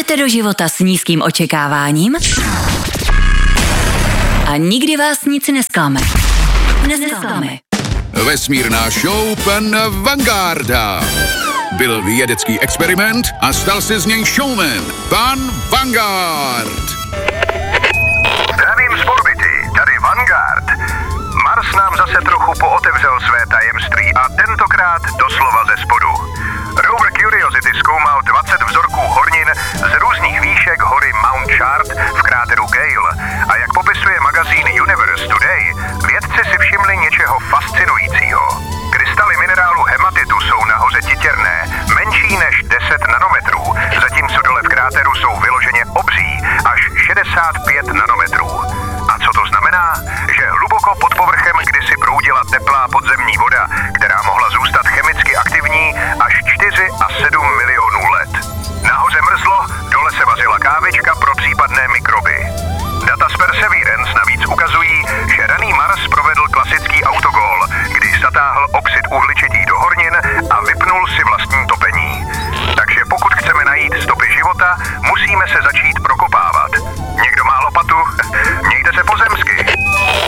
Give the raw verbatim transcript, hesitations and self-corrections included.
Jdete do života s nízkým očekáváním a nikdy vás nic nesklame. Nesklame. Vesmírná show pana Vangarda. Byl vědecký experiment a stal se z něj showman. Pan Vangard. Zdravím z orbity, tady Vanguard. Mars nám zase trochu pootevřel své tajemství a tentokrát doslova ze spodu. Rover Curiosity zkoumal dvacet vzorků hornin z různých výšek hory Mount Chart v kráteru Gale. A jak popisuje magazín Universe Today, vědci si všimli něčeho fascinujícího. Krystaly minerálu hematitu jsou nahoře titěrné, menší než deset nanometrů, zatímco dole v kráteru jsou vyloženě obří, až šedesát pět nanometrů. A co to znamená? Že hluboko pod povrchem kdysi proudila teplá podzemní voda, která mohla zůstat chemicky aktivní až čtyři a sedm milionů let. Nahoře mrzlo, dole se vařila kávička pro případné mikroby. Data z Perseverance navíc ukazují, že raný Mars provedl klasický autogol, kdy zatáhl oxid uhličitý do hornin a vypnul si vlastní topení. Takže pokud chceme najít stopy života, musíme se začít pro